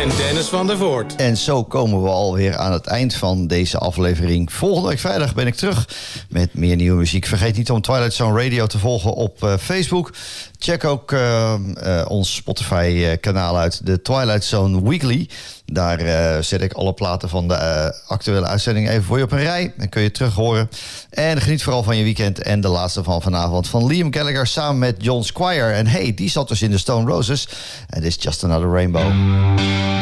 en Dennis van der Voort. En zo komen we alweer aan het eind van deze aflevering. Volgende week vrijdag ben ik terug met meer nieuwe muziek. Vergeet niet om Twilight Zone Radio te volgen op Facebook. Check ook ons Spotify-kanaal uit, de Twilight Zone Weekly. Daar zet ik alle platen van de actuele uitzending even voor je op een rij. Dan kun je terug horen. En geniet vooral van je weekend. En de laatste van vanavond van Liam Gallagher samen met John Squire. En hey, die zat dus in de Stone Roses. En dit is Just Another Rainbow.